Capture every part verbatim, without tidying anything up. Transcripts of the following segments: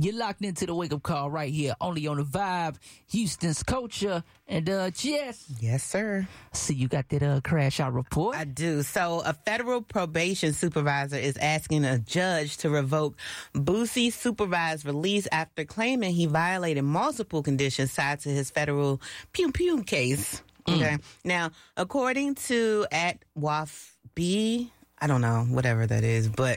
You're locked into the wake-up call right here, only on the Vibe, Houston's culture. And, uh, Jess. Yes, sir. See, you got that uh, crash out report? I do. So, a federal probation supervisor is asking a judge to revoke Boosie's supervised release after claiming he violated multiple conditions tied to his federal pew-pew case. Okay. Mm. Now, according to at W A F B, I don't know, whatever that is, but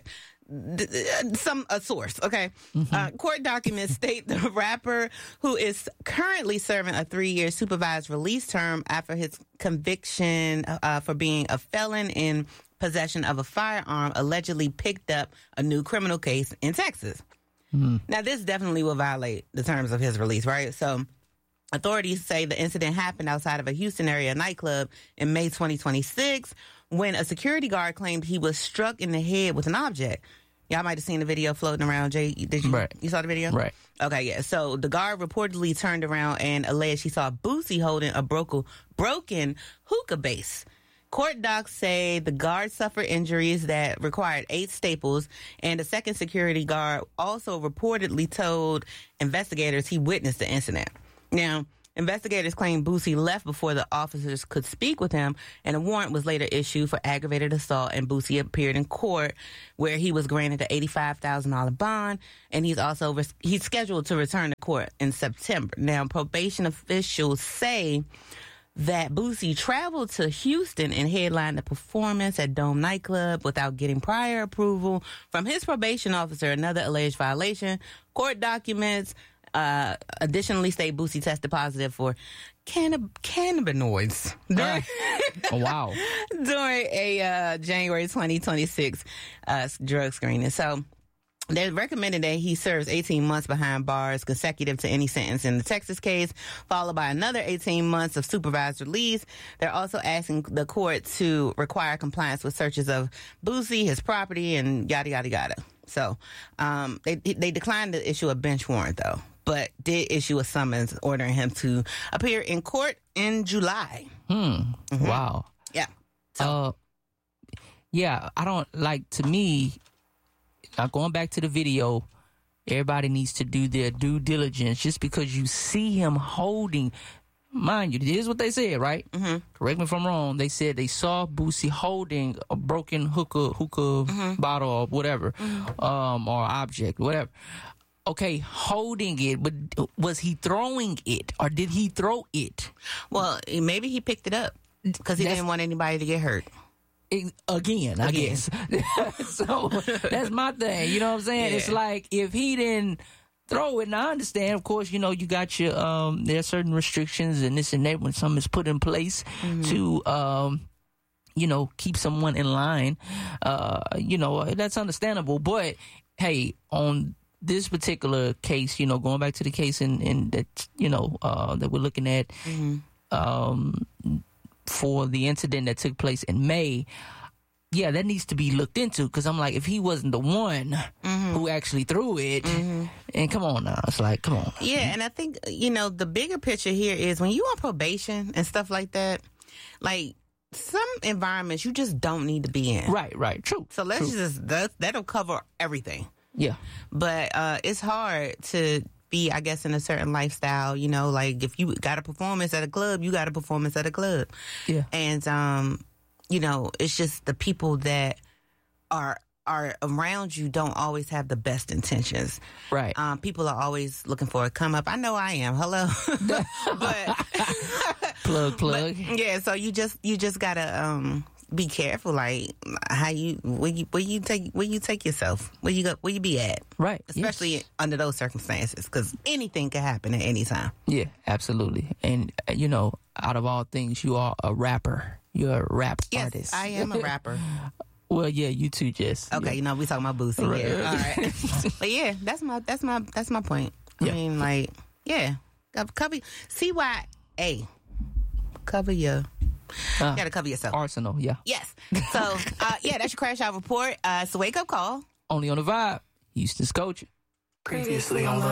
some a source, okay. Mm-hmm. Uh, court documents state the rapper, who is currently serving a three-year supervised release term after his conviction uh, for being a felon in possession of a firearm, allegedly picked up a new criminal case in Texas. Mm-hmm. Now, this definitely will violate the terms of his release, right? So, authorities say the incident happened outside of a Houston area nightclub in May twenty twenty-six when a security guard claimed he was struck in the head with an object. Y'all might have seen the video floating around. Jay, did you? Right. You saw the video? Right. Okay, yeah. So the guard reportedly turned around and alleged he saw Boosie holding a broken, broken hookah base. Court docs say the guard suffered injuries that required eight staples, and the second security guard also reportedly told investigators he witnessed the incident. Now, investigators claim Boosie left before the officers could speak with him, and a warrant was later issued for aggravated assault, and Boosie appeared in court where he was granted an eighty-five thousand dollars bond, and he's also res- he's scheduled to return to court in September. Now, probation officials say that Boosie traveled to Houston and headlined a performance at Dome nightclub without getting prior approval from his probation officer, another alleged violation. Court documents Uh, additionally state Boosie tested positive for cannab- cannabinoids during, oh, wow. during a uh, January twenty twenty-six uh, drug screening. So they're recommending that he serves eighteen months behind bars consecutive to any sentence in the Texas case, followed by another eighteen months of supervised release. They're also asking the court to require compliance with searches of Boosie, his property, and yada, yada, yada. So um, they they declined to issue a bench warrant, though, but did issue a summons ordering him to appear in court in July. Hmm. Mm-hmm. Wow. Yeah. So. Uh, yeah, I don't, like, to me, now going back to the video, everybody needs to do their due diligence. Just because you see him holding, mind you, this is what they said, right? Mm-hmm. Correct me if I'm wrong. They said they saw Boosie holding a broken hookah, hookah mm-hmm. bottle or whatever, mm-hmm. um, or object, whatever. Okay, holding it, but was he throwing it, or did he throw it? Well, maybe he picked it up because he that's, didn't want anybody to get hurt. It, again, I again. guess. So that's my thing. You know what I'm saying? Yeah. It's like if he didn't throw it, and I understand, of course, you know, you got your, um, there are certain restrictions and this and that when something is put in place mm-hmm. to, um, you know, keep someone in line. Uh, you know, that's understandable. But, hey, on this particular case, you know, going back to the case in, in that, you know, uh, that we're looking at mm-hmm. um, for the incident that took place in May, yeah, that needs to be looked into, because I'm like, if he wasn't the one mm-hmm. who actually threw it, mm-hmm. and come on now, it's like, come on. Yeah, and I think, you know, the bigger picture here is when you on probation and stuff like that, like, some environments you just don't need to be in. Right, right, true. So let's true. just, that, that'll cover everything. Yeah. But uh, it's hard to be, I guess, in a certain lifestyle, you know, like if you got a performance at a club, you got a performance at a club. Yeah. And, um, you know, it's just the people that are are around you don't always have the best intentions. Right. Um, people are always looking for a come up. I know I am. Hello. but plug, plug. But, yeah, so you just you just gotta um be careful, like how you where you where you take where you take yourself, where you go, where you be at, right? Especially yes. under those circumstances, because anything can happen at any time. Yeah, absolutely. And uh, you know, out of all things, you are a rapper. You're a rap yes, artist. I am a rapper. Well, yeah, you too, Jess. Okay, yeah. you know we talking about Boosie. Right. Yeah, all right. But yeah, that's my that's my that's my point. I yeah. mean, like, yeah, cover C Y A, cover your. Uh, you gotta cover yourself. Arsenal, yeah. Yes. So, uh, yeah, that's your crash out report. Uh, it's a wake up call. Only on the Vibe, Houston's culture. Previously on the